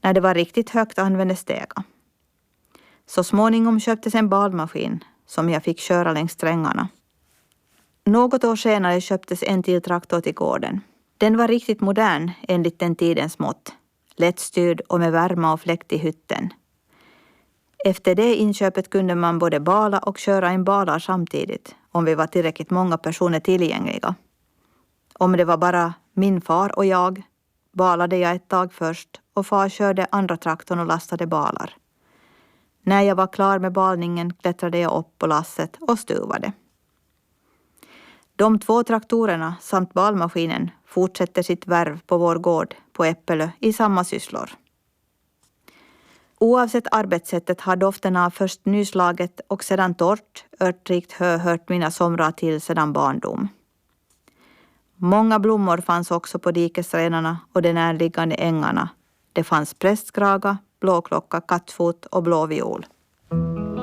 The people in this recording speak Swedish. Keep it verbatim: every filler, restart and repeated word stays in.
När det var riktigt högt användes stega. Så småningom köptes en balmaskin som jag fick köra längs strängarna. Något år senare köptes en till traktor till gården. Den var riktigt modern enligt den tidens mått. Lättstyrd och med värme och fläkt i hytten. Efter det inköpet kunde man både bala och köra en balar samtidigt om vi var tillräckligt många personer tillgängliga. Om det var bara min far och jag balade jag ett tag först och far körde andra traktorn och lastade balar. När jag var klar med balningen klättrade jag upp på lasset och stuvade. De två traktorerna samt balmaskinen fortsätter sitt värv på vår gård på Äppelö i samma sysslor. Oavsett arbetssättet har doften av först nyslaget och sedan torrt, örtrikt hö hört mina somrar till sedan barndom. Många blommor fanns också på dikesrenarna och de närliggande ängarna. Det fanns prästkraga, blåklocka, kattfot och blåviol.